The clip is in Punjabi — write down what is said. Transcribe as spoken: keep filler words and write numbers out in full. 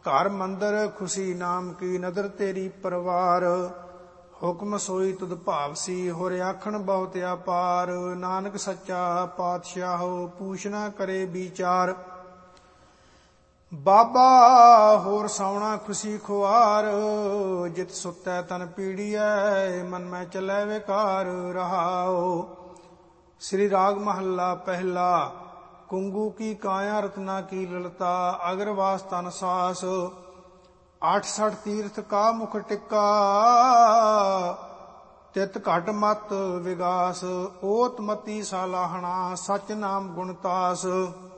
ਘਰ ਮੰਦਰ ਖੁਸ਼ੀ ਨਾਮ ਕੀ ਨਦਰ ਤੇਰੀ ਪਰਵਾਰ। ਹੁਕਮ ਸੋਈ ਤੁਧ ਭਾਵਸੀ ਹੋਰ ਆਖਣ ਬਹੁਤ ਅਪਾਰ। ਨਾਨਕ ਸੱਚਾ ਪਾਤਸ਼ਾਹੋ ਪੂਛ ਨਾ ਕਰੇ ਵਿਚਾਰ। ਬਾਬਾ ਹੋਰ ਸੌਣਾ ਖੁਸ਼ੀ ਖੁਆਰ। ਜਿਤ ਸੁਤੈ ਤਨ ਪੀੜੀਐ ਮਨ ਮੈਂ ਚਲੈ ਵਿਕਾਰ ਰਹਾਓ। ਸ੍ਰੀ ਰਾਗ ਮਹੱਲਾ ਪਹਿਲਾ। ਕੁੰਗੂ ਕੀ ਕਾਇਆ ਰਤਨਾ ਕੀ ਲਲਤਾ ਅਗਰਵਾਸ ਤਨ ਸਾਸ। ਅੱਠ ਸਠ ਤੀਰਥ ਕਾ ਮੁਖ ਟਿੱਕਾ ਤਿਤ ਘਟ ਮਤ ਵਿਗਾਸ। ਓਤ ਮਤੀ ਸਾਲਾਹਣਾ ਸਚ ਨਾਮ ਗੁਣਤਾਸ।